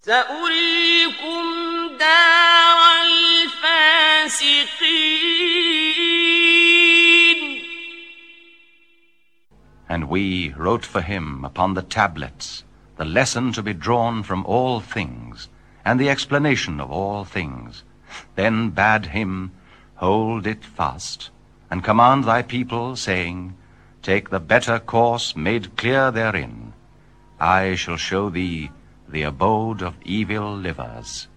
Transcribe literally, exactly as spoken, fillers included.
سأريكم دار الفاسقين. And we wrote for him upon the tablets the lesson to be drawn from all things, and the explanation of all things. Then bade him, hold it fast, and command thy people, saying, take the better course made clear therein. I shall show thee the abode of evil livers.